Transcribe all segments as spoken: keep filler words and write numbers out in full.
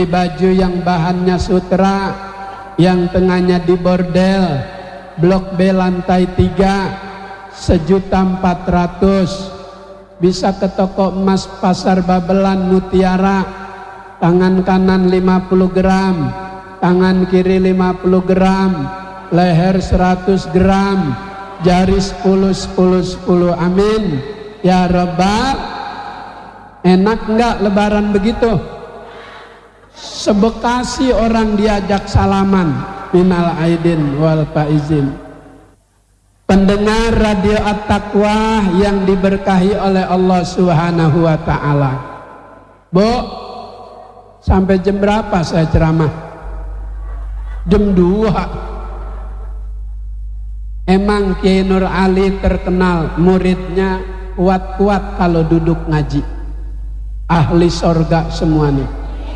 baju yang bahannya sutra, yang tengahnya di bordel, blok B lantai tiga, sejuta empat ratus. Bisa ke toko emas Pasar Babelan Mutiara, tangan kanan lima puluh gram, tangan kiri lima puluh gram, leher seratus gram, jari sepuluh sepuluh sepuluh. Amin ya rabbal. Enak enggak lebaran begitu? Sebekasi orang diajak salaman. Minal aidin wal faizin. Pendengar radio At-Taqwa yang diberkahi oleh Allah Subhanahu wa taala. Bu, sampai jam berapa saya ceramah? Jam dua. Emang Kiai Nur Ali terkenal muridnya kuat-kuat kalau duduk ngaji. Ahli sorga semuanya.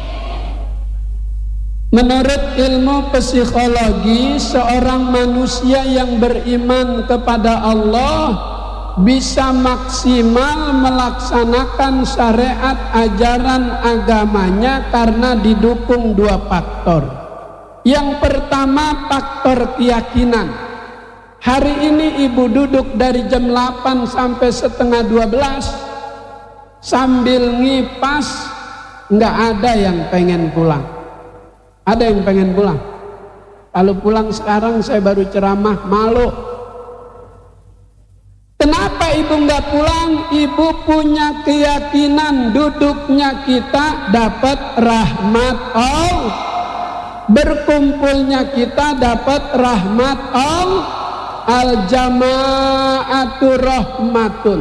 Menurut ilmu psikologi, seorang manusia yang beriman kepada Allah bisa maksimal melaksanakan syariat ajaran agamanya karena didukung dua faktor. Yang pertama, faktor keyakinan. Hari ini ibu duduk dari jam delapan sampai setengah dua belas sambil ngipas, nggak ada yang pengen pulang. Ada yang pengen pulang. Kalau pulang sekarang saya baru ceramah, malu. Kenapa ibu nggak pulang? Ibu punya keyakinan duduknya kita dapat rahmat Allah, berkumpulnya kita dapat rahmat Allah. Al jama'atu rahmatun.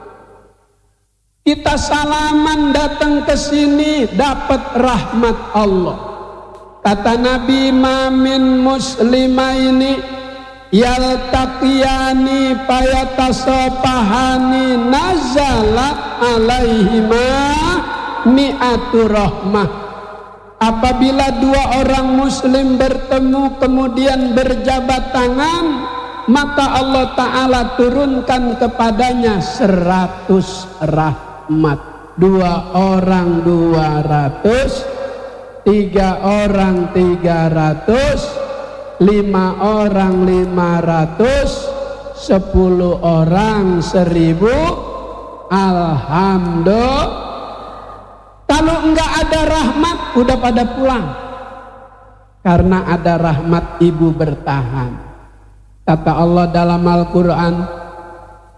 Kita salaman datang ke sini dapat rahmat Allah. Kata Nabi, mamin muslimaini yaltaqiyani payatasopahani nazalat alaihima mi'atu rahmah. Apabila dua orang muslim bertemu kemudian berjabat tangan, maka Allah Ta'ala turunkan kepadanya seratus rahmat. Dua orang dua ratus, tiga orang tiga ratus, lima orang lima ratus, sepuluh orang seribu. Alhamdulillah. Kalau enggak ada rahmat udah pada pulang. Karena ada rahmat ibu bertahan. Kata Allah dalam Al-Quran,